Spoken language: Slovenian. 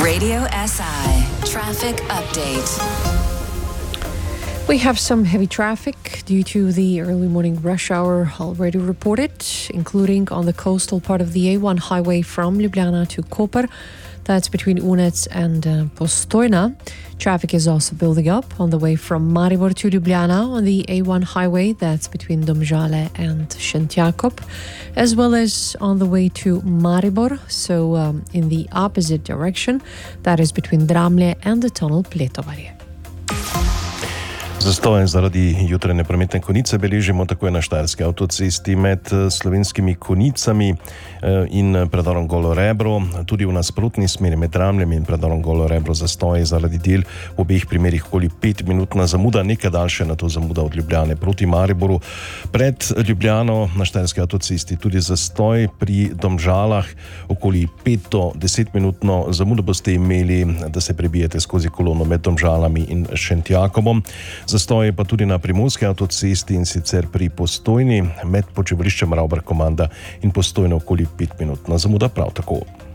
Radio SI Traffic Update. We have some heavy traffic due to the early morning rush hour already reported, including on the coastal part of the A1 highway from Ljubljana to Koper. That's between Unec and Postojna. Traffic is also building up on the way from Maribor to Ljubljana on the A1 highway. That's between Domžale and Šentjakov, as well as on the way to Maribor, so in the opposite direction. That is between Dramlje and the tunnel Pletovarje. Zastoje zaradi jutranje prometne konice beležimo takoj na Štajerski avtocesti med Slovenskimi Konicami in predorom Golo Rebro. Tudi v nasprotni smeri med Dramljem in predorom Golo Rebro zastoje zaradi del v obeh primerih okoli 5-minutna zamuda, nekaj daljše na to zamuda od Ljubljane proti Mariboru. Pred Ljubljano na Štajerski avtocesti tudi zastoj pri Domžalah, okoli 5 do 10-minutno zamudo boste imeli, da se prebijete skozi kolono med Domžalami in Šentjakovom. Zastoj pa tudi na Primorski avtocesti in sicer pri Postojni med počivališčem Ravbar Komanda in Postojno okoli 5-minutna zamuda prav tako.